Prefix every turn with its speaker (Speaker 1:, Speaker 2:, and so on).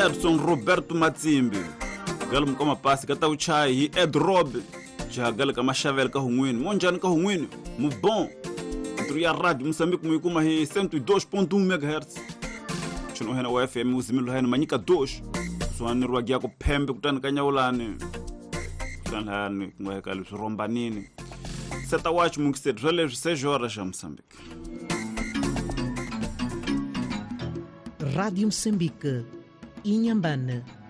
Speaker 1: Edson Roberto Matsimbi galum kama pasi kata uchai hi Ed Rob jagal kama Chavel ka hungwini monjani ka hungwini mu bom ya rádio Moçambique muikuma hi 102.1 MHz chuno hena wa FM uzimilo hena manyika 2 swani rwagi yako pembe kutani kanyaulani kanhani ngweka lusiromba nini seta watch mungise drele 6 horas já Moçambique.
Speaker 2: Rádio Moçambique, Inhambane